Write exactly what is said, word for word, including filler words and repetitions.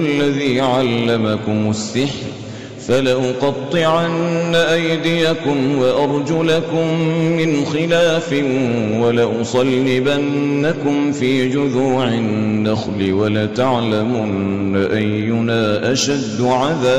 الذي علمكم السحر فلأقطعن أيديكم وأرجلكم من خلاف ولأصلبنكم في جذوع النخل ولتعلمن أينا أشد عذابا